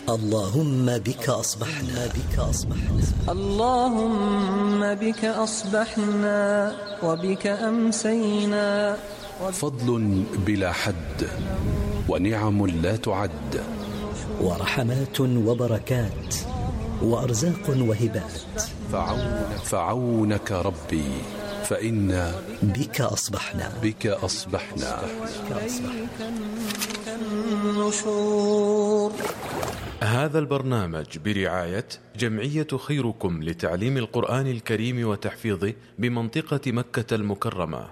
اللهم بك أصبحنا اللهم بك أصبحنا وبك أمسينا. فضل بلا حد ونعم لا تعد، ورحمات وبركات وأرزاق وهبات. فعونك ربي فإنا بك أصبحنا النشور. هذا البرنامج برعاية جمعية خيركم لتعليم القرآن الكريم وتحفيظه بمنطقة مكة المكرمة.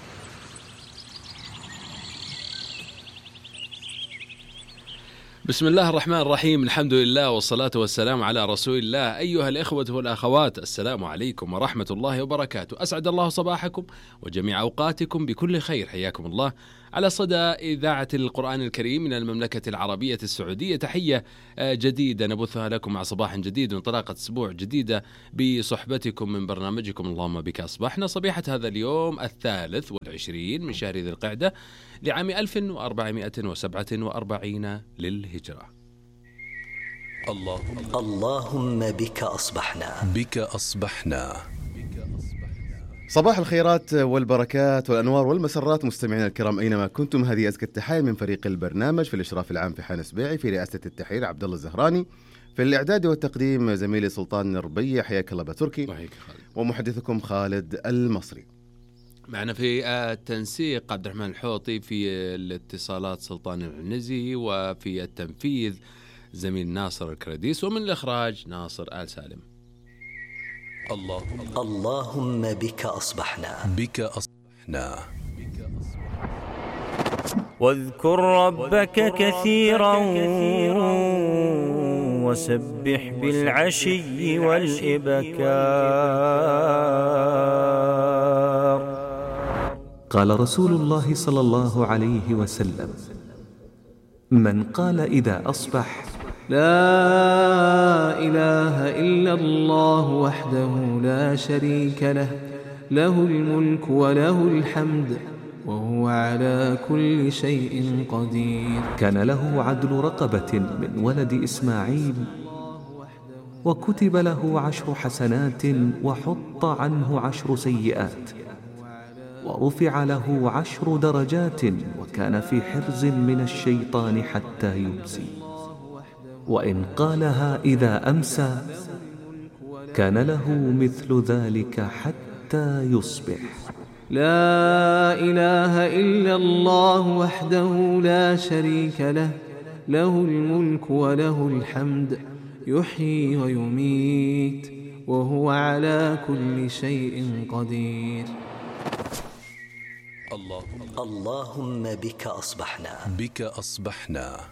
بسم الله الرحمن الرحيم، الحمد لله والصلاة والسلام على رسول الله. أيها الإخوة والأخوات، السلام عليكم ورحمة الله وبركاته. أسعد الله صباحكم وجميع أوقاتكم بكل خير. حياكم الله على صدى إذاعة القرآن الكريم من المملكة العربية السعودية. تحية جديدة نبثها لكم مع صباح جديد وانطلاقة أسبوع جديدة بصحبتكم من برنامجكم اللهم بك أصبحنا، صبيحة هذا اليوم 23 من شهر ذي القعدة لعام 1447 للهجرة. اللهم بك أصبحنا. صباح الخيرات والبركات والأنوار والمسرات مستمعينا الكرام أينما كنتم. هذه أزكى التحايا من فريق البرنامج، في الإشراف العام في حان سبيعي، في رئاسة التحرير عبد الله الزهراني، في الإعداد والتقديم زميلي سلطان الربيع، حياك الله بتركي، ومحدثكم خالد المصري. معنا في التنسيق عبد الرحمن الحوطي، في الاتصالات سلطان العنزي، وفي التنفيذ زميل ناصر الكرديس، ومن الإخراج ناصر آل سالم. اللهم بك أصبحنا. واذكر ربك كثيرا وسبح بالعشي والإبكار. قال رسول الله صلى الله عليه وسلم: من قال إذا أصبح: لا إله إلا الله وحده لا شريك له، له الملك وله الحمد وهو على كل شيء قدير، كان له عدل رقبة من ولد إسماعيل، وكتب له 10 حسنات وحط عنه 10 سيئات، ورفع له 10 درجات، وكان في حرز من الشيطان حتى يمسي. وإن قالها إذا أمسى كان له مثل ذلك حتى يصبح. لا إله إلا الله وحده لا شريك له، له الملك وله الحمد يحيي ويميت وهو على كل شيء قدير. اللهم بك أصبحنا.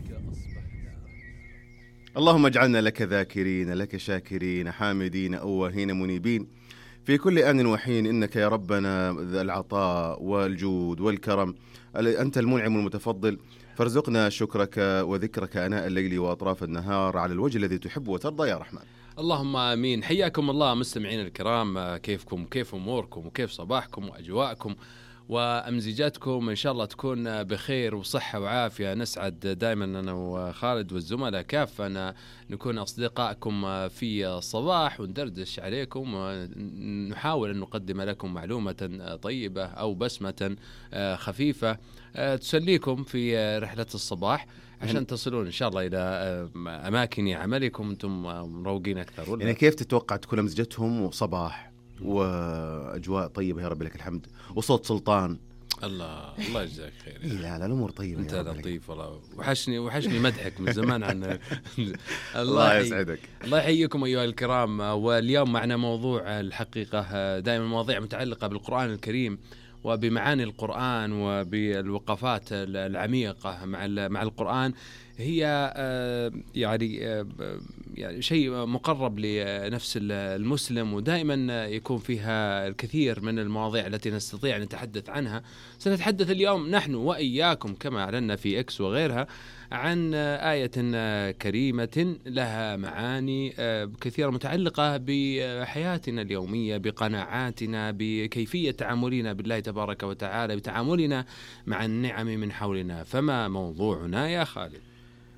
اللهم اجعلنا لك ذاكرين، لك شاكرين، حامدين، أواهين، منيبين في كل آن وحين، إنك يا ربنا ذا العطاء والجود والكرم، أنت المنعم المتفضل، فارزقنا شكرك وذكرك آناء الليل وأطراف النهار على الوجه الذي تحب وترضى يا رحمن. اللهم آمين. حياكم الله مستمعين الكرام، كيفكم، كيف أموركم، وكيف صباحكم وأجواءكم وأمزجاتكم؟ إن شاء الله تكون بخير وصحة وعافية. نسعد دائما أنا وخالد والزملاء كافة نكون أصدقائكم في الصباح وندردش عليكم، ونحاول أن نقدم لكم معلومة طيبة أو بسمة خفيفة تسليكم في رحلة الصباح، عشان تصلون إن شاء الله إلى أماكن عملكم أنتم مروقين أكثر. ولا يعني كيف تتوقع تكون أمزجتهم وصباح وأجواء طيبة يا رب لك الحمد، وصوت سلطان؟ الله يجزاك خير. لا الأمور طيبة، أنت لطيف والله. وحشني مدحك من زمان عن الله يسعدك. الله يحييكم أيها الكرام. واليوم معنا موضوع الحقيقة دائما مواضيع متعلقة بالقرآن الكريم وبمعاني القرآن وبالوقفات العميقة مع القرآن. هي يعني شيء مقرب لنفس المسلم، ودائما يكون فيها الكثير من المواضيع التي نستطيع أن نتحدث عنها. سنتحدث اليوم نحن وإياكم كما أعلنا في إكس وغيرها عن آية كريمة لها معاني كثيرة متعلقة بحياتنا اليومية، بقناعاتنا، بكيفية تعاملنا بالله تبارك وتعالى، بتعاملنا مع النعم من حولنا. فما موضوعنا يا خالد؟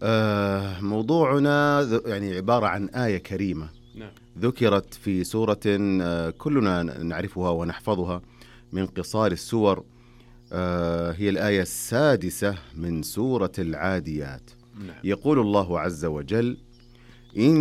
موضوعنا يعني عبارة عن آية كريمة ذكرت في سورة كلنا نعرفها ونحفظها من قصار السور. هي الآية السادسة من سورة العاديات. يقول الله عز وجل: إن